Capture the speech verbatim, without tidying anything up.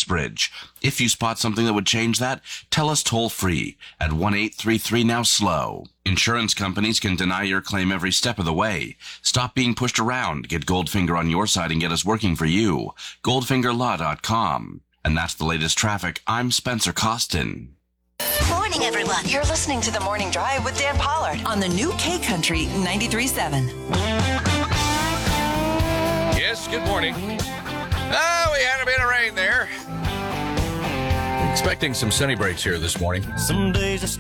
Uxbridge. If you spot something that would change that, tell us toll-free at one eight three three now slow. Insurance companies can deny your claim every step of the way. Stop being pushed around. Get Goldfinger on your side and get us working for you. goldfinger law dot com. And that's the latest traffic. I'm Spencer Costin. Morning, everyone. You're listening to The Morning Drive with Dan Pollard on the new K Country ninety-three point seven. Yes, good morning. Oh, we had a bit of rain there. Expecting some sunny breaks here this morning. Some days I